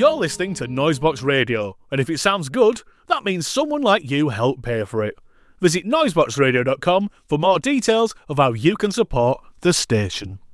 You're listening to Noisebox Radio, and if it sounds good, that means someone like you helped pay for it. Visit noiseboxradio.com for more details of how you can support the station.